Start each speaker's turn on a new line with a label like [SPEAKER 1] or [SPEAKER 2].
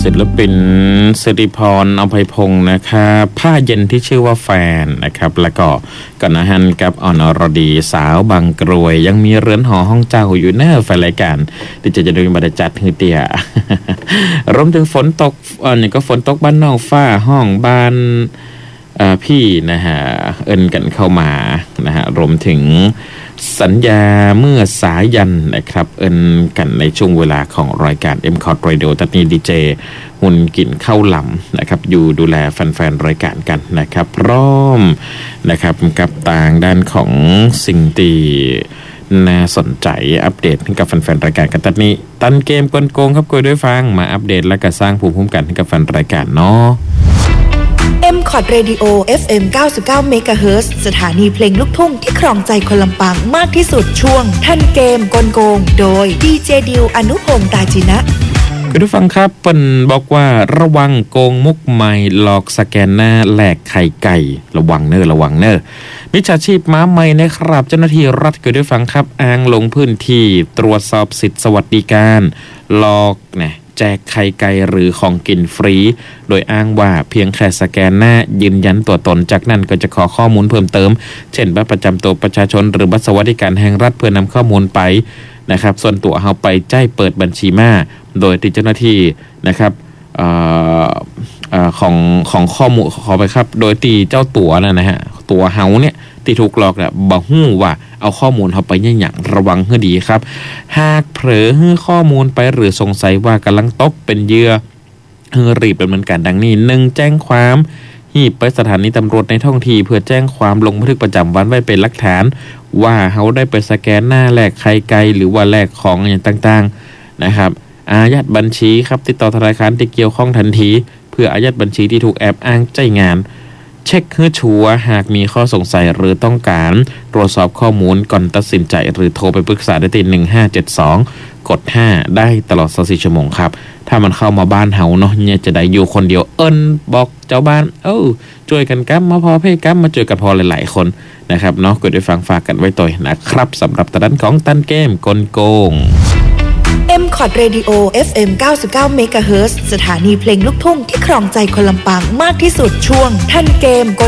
[SPEAKER 1] ศิลปินสิริพรอภัยพงศ์นะครับผ้าเย็นที่ชื่อว่าแฟนนะครับแล้วก็กันนะฮันกับอ่อนอรดีสาวบางกรวยยังมีเรือนหอห้องเจ้าอยู่เนอร์แฟนรายการที่จะดูมาจัดฮือเตีย รวมถึงฝนตกนี่ก็ฝนตกบ้านนอกฟ้าห้องบ้านพี่นะฮะเอินกันเข้ามานะฮะรวมถึงสัญญาเมื่อสายันนะครับเอินกันในช่วงเวลาของรายการ M-Cot Radio ตัดนี้ดีเจหุ่นกินข้าวหลำนะครับอยู่ดูแลแฟนๆรายการกันนะครับพร้อมนะครับกับต่างด้านของสิ่งที่น่าสนใจอัปเดตให้กับแฟนๆรายการกันตัดนี้ตันเกมกลโกงครับคุยด้วยฟังมาอัปเดตและก็สร้างภูมิคุ้มกันให้กับแฟนรายการเนาะ
[SPEAKER 2] M-Cot Radio FM 99 MHz สถานีเพลงลูกทุ่งที่ครองใจคนลำปางมากที่สุดช่วงทันเกมกลโกงโดยดีเจดิวอนุพงษ์ตาจินะ
[SPEAKER 1] คุณผู้ฟังครับเปิ้นบอกว่าระวังโกงมุกใหม่หลอกสแกนหน้าแหลกไข่ไก่ระวังเนอมิจฉาชีพม้าใหม่นะครับเจ้าหน้าที่รัฐคุณผู้ฟังครับอ้างลงพื้นที่ตรวจสอบสิทธิสวัสดิการหลอกนะแจกไข่ไก่หรือของกินฟรีโดยอ้างว่าเพียงแค่สแกนหน้ายืนยันตัวตนจากนั้นก็จะขอข้อมูลเพิ่มเติมเช่นบัตรประจำตัวประชาชนหรือบัตรสวัสดิการแห่งรัฐเพื่อนำข้อมูลไปนะครับส่วนตัวเอาไปจ่ายเปิดบัญชีมาโดยที่เจ้าหน้าที่นะครับของข้อมูลขอไปครับโดยที่เจ้าตัวนะฮะตัวเฮาเนี่ยที่ถูกหลอกเนี่ยบ่ฮู้ว่าเอาข้อมูลเขาไปอย่างระวังให้ดีครับหากเผลอให้ข้อมูลไปหรือสงสัยว่ากำลังตกเป็นเหยื่อรีบดำเนินการดังนี้1แจ้งความหีบไปสถานีตำรวจในท้องที่เพื่อแจ้งความลงบันทึกประจำวันไว้เป็นหลักฐานว่าเขาได้ไปสแกนหน้าแลกไข่ไก่หรือว่าแลกของอย่างต่างๆนะครับอายัดบัญชีครับติดต่อธนาคารที่เกี่ยวข้องทันทีเพื่ออายัดบัญชีที่ถูกแอบอ้างใช้งานเช็คให้ชัวร์หากมีข้อสงสัยหรือต้องการตรวจสอบข้อมูลก่อนตัดสินใจหรือโทรไปปรึกษาได้ที่1572กด5ได้ตลอด24ชั่วโมงครับถ้ามันเข้ามาบ้านเฮาเนาะเนี่ยจะได้อยู่คนเดียวบอกเจ้าบ้านช่วยกันกั๊บมาพอเพ่กั๊บมาช่วยกันพอหลายๆคนนะครับเนาะก็ได้ฟังฝากกันไว้ต่อยนะครับสำหรับตอนนั้นของตันเกมกลโกง
[SPEAKER 2] M-Cot Radio FM 99 MHz สถานีเพลงลูกทุ่งที่ครองใจคนลำปางมากที่สุดช่วงทันเกม